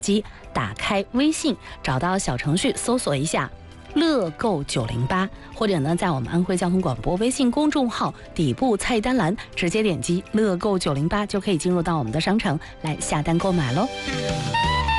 机打开微信，找到小程序，搜索一下乐购908，或者呢，在我们安徽交通广播微信公众号底部菜单栏直接点击乐购908，就可以进入到我们的商城来下单购买喽。